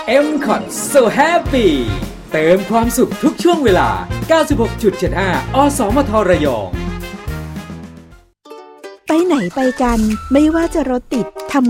M-Con So Happy เติมความสุขทุกช่วงเวลา 96.75 อสมทระยองไปไหนไปกันไม่ว่าจะรถติดทำ